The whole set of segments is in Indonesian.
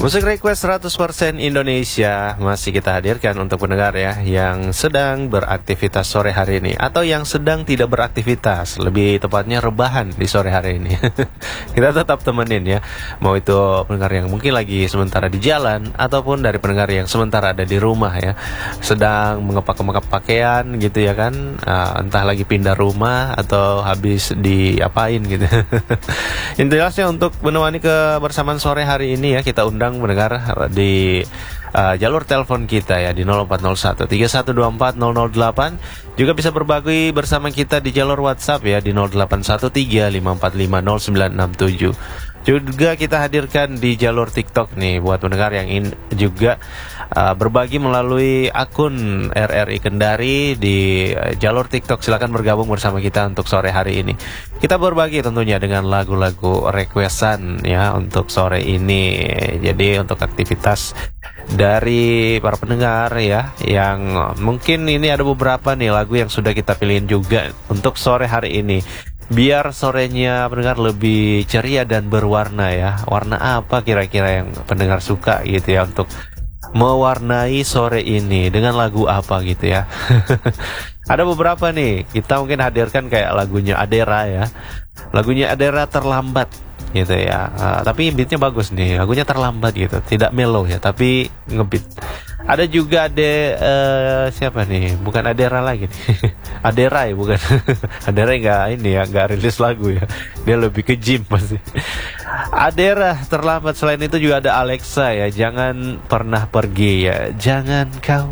Musik request 100% Indonesia masih kita hadirkan untuk pendengar ya yang sedang beraktivitas sore hari ini atau yang sedang tidak beraktivitas, lebih tepatnya rebahan di sore hari ini. Kita tetap temenin ya, mau itu pendengar yang mungkin lagi sementara di jalan ataupun dari pendengar yang sementara ada di rumah ya, sedang mengepak-ngepak pakaian gitu ya kan, entah lagi pindah rumah atau habis diapain gitu. Intinya untuk menemani kebersamaan sore hari ini ya, kita undang mendengar di jalur telepon kita ya di 0401 3124 008. Juga bisa berbagi bersama kita di jalur WhatsApp ya di 0813 545 0967. Juga kita hadirkan di jalur TikTok nih buat pendengar yang ingin juga berbagi melalui akun RRI Kendari di jalur TikTok. Silakan bergabung bersama kita untuk sore hari ini. Kita berbagi tentunya dengan lagu-lagu requestan ya untuk sore ini. Jadi untuk aktivitas dari para pendengar ya, yang mungkin ini ada beberapa nih lagu yang sudah kita pilihin juga untuk sore hari ini. Biar sorenya pendengar lebih ceria dan berwarna ya. Warna apa kira-kira yang pendengar suka gitu ya, untuk mewarnai sore ini dengan lagu apa gitu ya. Ada beberapa nih, kita mungkin hadirkan kayak lagunya Adera ya. Lagunya Adera Terlambat gitu ya. Tapi beatnya bagus nih, lagunya terlambat gitu, tidak mellow ya, tapi ngebeat. Ada juga siapa nih? Bukan Adera lagi nih. Adera ya bukan. Adera nggak ini ya, nggak rilis lagu ya. Dia lebih ke gym pasti. Adera Terlambat. Selain itu juga ada Alexa ya, Jangan Pernah Pergi ya. Jangan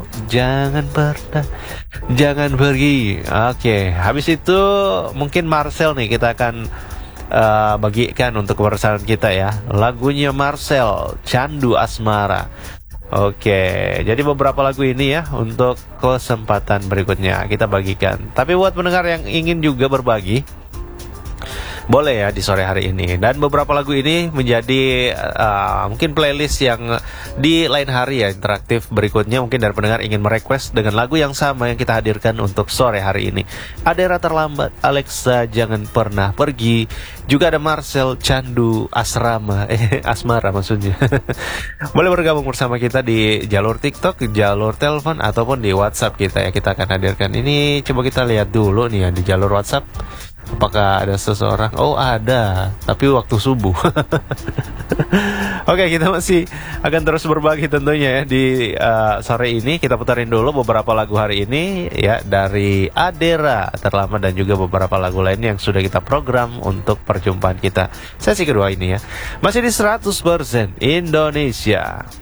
pergi. Oke, habis itu mungkin Marcel nih, kita akan bagikan untuk kebersamaan kita ya. Lagunya Marcel, Candu Asmara. Oke, jadi beberapa lagu ini ya untuk kesempatan berikutnya kita bagikan. Tapi buat pendengar yang ingin juga berbagi, boleh ya di sore hari ini. Dan beberapa lagu ini menjadi mungkin playlist yang di lain hari ya, interaktif berikutnya. Mungkin dari pendengar ingin merequest dengan lagu yang sama yang kita hadirkan untuk sore hari ini. Adera Terlambat, Alexa Jangan Pernah Pergi. Juga ada Marcel, Candu Asmara maksudnya. Boleh bergabung bersama kita di jalur TikTok, jalur telepon ataupun di WhatsApp kita ya. Kita akan hadirkan ini. Coba kita lihat dulu nih ya di jalur WhatsApp. Apakah ada seseorang? Oh ada, tapi waktu subuh. Oke, kita masih akan terus berbagi tentunya ya di sore ini. Kita putarin dulu beberapa lagu hari ini ya dari Adera Terlambat dan juga beberapa lagu lain yang sudah kita program untuk perjumpaan kita sesi kedua ini ya. Masih di 100% Indonesia.